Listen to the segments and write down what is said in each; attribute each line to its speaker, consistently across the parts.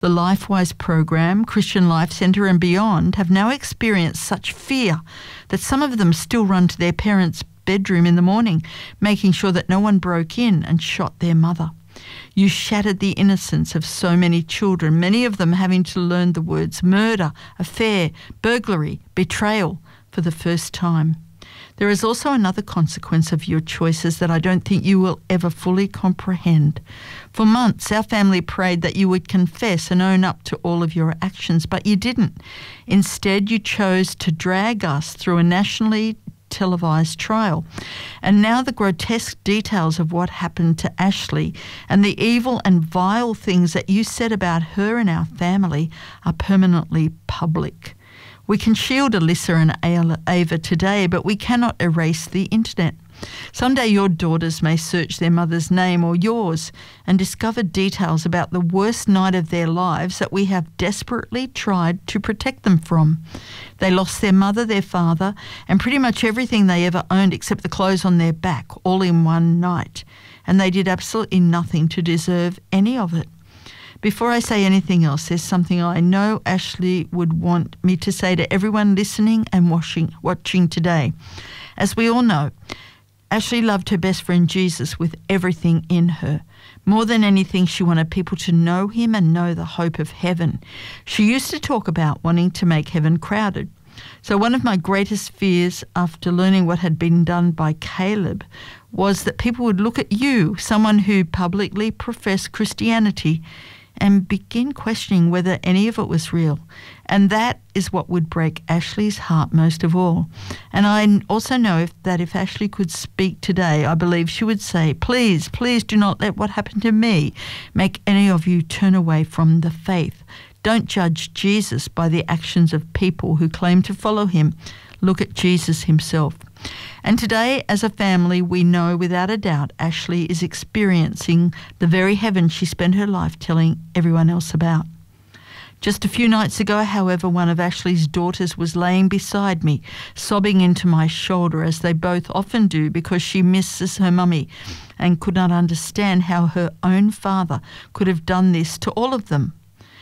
Speaker 1: The LifeWise program, Christian Life Centre and beyond have now experienced such fear that some of them still run to their parents' bedroom in the morning, making sure that no one broke in and shot their mother. You shattered the innocence of so many children, many of them having to learn the words murder, affair, burglary, betrayal for the first time. There is also another consequence of your choices that I don't think you will ever fully comprehend. For months, our family prayed that you would confess and own up to all of your actions, but you didn't. Instead, you chose to drag us through a nationally televised trial. And now the grotesque details of what happened to Ashley and the evil and vile things that you said about her and our family are permanently public. We can shield Alyssa and Ava today, but we cannot erase the internet. Someday your daughters may search their mother's name or yours and discover details about the worst night of their lives that we have desperately tried to protect them from. They lost their mother, their father, and pretty much everything they ever owned except the clothes on their back, all in one night. And they did absolutely nothing to deserve any of it. Before I say anything else, there's something I know Ashley would want me to say to everyone listening and watching today. As we all know, Ashley loved her best friend Jesus with everything in her. More than anything, she wanted people to know him and know the hope of heaven. She used to talk about wanting to make heaven crowded. So one of my greatest fears after learning what had been done by Caleb was that people would look at you, someone who publicly professed Christianity, and begin questioning whether any of it was real. And that is what would break Ashley's heart most of all. And I also know that if Ashley could speak today, I believe she would say, please, please do not let what happened to me make any of you turn away from the faith. Don't judge Jesus by the actions of people who claim to follow him. Look at Jesus himself. And today, as a family, we know without a doubt Ashley is experiencing the very heaven she spent her life telling everyone else about. Just a few nights ago, however, one of Ashley's daughters was laying beside me, sobbing into my shoulder, as they both often do, because she misses her mummy and could not understand how her own father could have done this to all of them.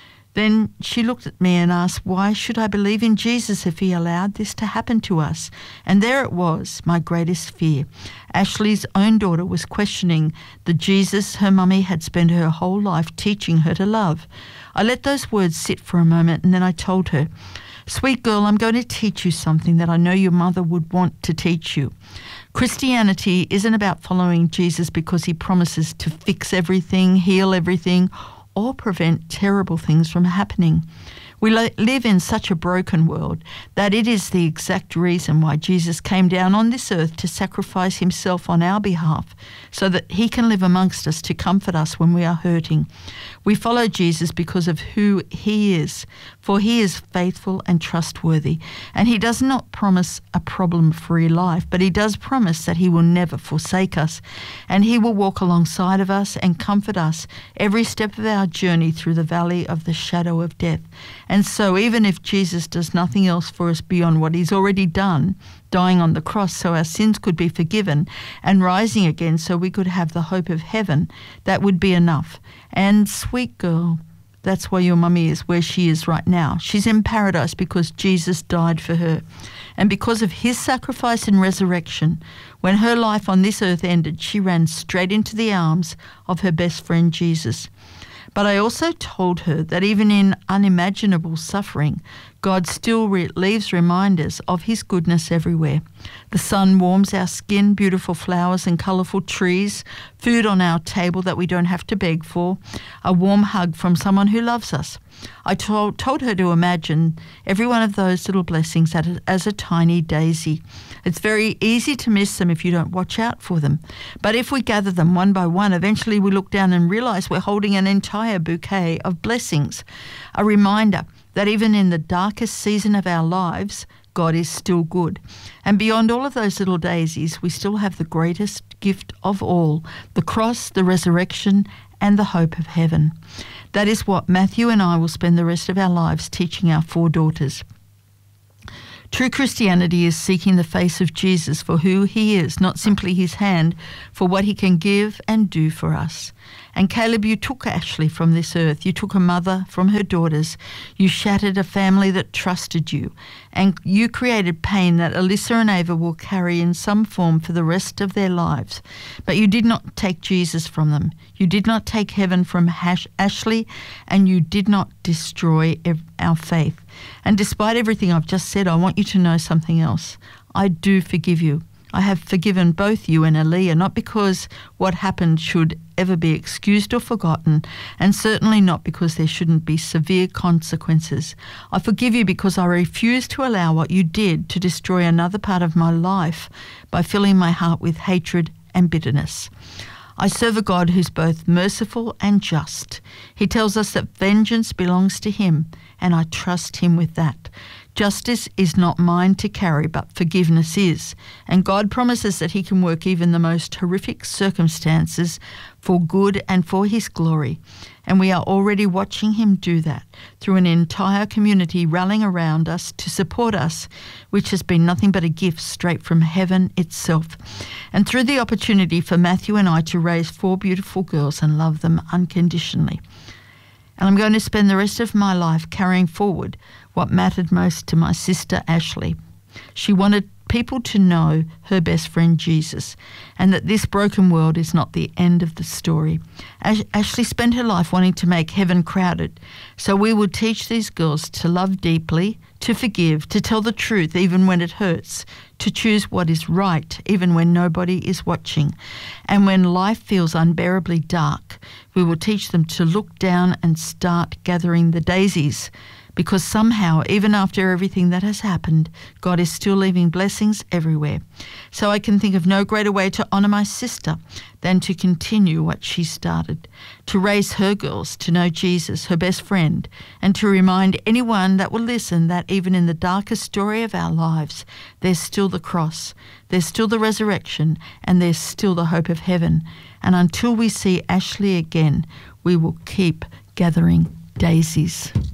Speaker 1: Then she looked at me and asked, why should I believe in Jesus if he allowed this to happen to us? And there it was, my greatest fear. Ashley's own daughter was questioning the Jesus her mummy had spent her whole life teaching her to love. I let those words sit for a moment, and then I told her, sweet girl, I'm going to teach you something that I know your mother would want to teach you. Christianity isn't about following Jesus because he promises to fix everything, heal everything, or prevent terrible things from happening. We live in such a broken world that it is the exact reason why Jesus came down on this earth to sacrifice himself on our behalf so that he can live amongst us to comfort us when we are hurting. We follow Jesus because of who he is, for he is faithful and trustworthy, and he does not promise a problem-free life, but he does promise that he will never forsake us, and he will walk alongside of us and comfort us every step of our journey through the valley of the shadow of death. And so even if Jesus does nothing else for us beyond what he's already done, dying on the cross so our sins could be forgiven and rising again so we could have the hope of heaven, that would be enough. And sweet girl, that's why your mummy is where she is right now. She's in paradise because Jesus died for her. And because of his sacrifice and resurrection, when her life on this earth ended, she ran straight into the arms of her best friend Jesus. But I also told her that even in unimaginable suffering, God still leaves reminders of his goodness everywhere. The sun warms our skin, beautiful flowers and colourful trees, food on our table that we don't have to beg for, a warm hug from someone who loves us. I told her to imagine every one of those little blessings as a tiny daisy. It's very easy to miss them if you don't watch out for them. But if we gather them one by one, eventually we look down and realise we're holding an entire bouquet of blessings. A reminder that even in the darkest season of our lives, God is still good. And beyond all of those little daisies, we still have the greatest gift of all, the cross, the resurrection, and the hope of heaven. That is what Matthew and I will spend the rest of our lives teaching our 4 daughters. True Christianity is seeking the face of Jesus for who he is, not simply his hand for what he can give and do for us. And Caleb, you took Ashley from this earth. You took a mother from her daughters. You shattered a family that trusted you. And you created pain that Alyssa and Ava will carry in some form for the rest of their lives. But you did not take Jesus from them. You did not take heaven from Ashley, and you did not destroy our faith. And despite everything I've just said, I want you to know something else. I do forgive you. I have forgiven both you and Aaliyah, not because what happened should ever be excused or forgotten, and certainly not because there shouldn't be severe consequences. I forgive you because I refuse to allow what you did to destroy another part of my life by filling my heart with hatred and bitterness. I serve a God who's both merciful and just. He tells us that vengeance belongs to him, and I trust him with that. Justice is not mine to carry, but forgiveness is. And God promises that he can work even the most horrific circumstances for good and for his glory. And we are already watching him do that through an entire community rallying around us to support us, which has been nothing but a gift straight from heaven itself. And through the opportunity for Matthew and I to raise 4 beautiful girls and love them unconditionally. And I'm going to spend the rest of my life carrying forward what mattered most to my sister Ashley. She wanted people to know her best friend Jesus, and that this broken world is not the end of the story. Ashley spent her life wanting to make heaven crowded, so we will teach these girls to love deeply, to forgive, to tell the truth even when it hurts, to choose what is right even when nobody is watching. And when life feels unbearably dark, we will teach them to look down and start gathering the daisies, because somehow, even after everything that has happened, God is still leaving blessings everywhere. So I can think of no greater way to honour my sister than to continue what she started, to raise her girls to know Jesus, her best friend, and to remind anyone that will listen that even in the darkest story of our lives, there's still the cross, there's still the resurrection, and there's still the hope of heaven. And until we see Ashley again, we will keep gathering daisies.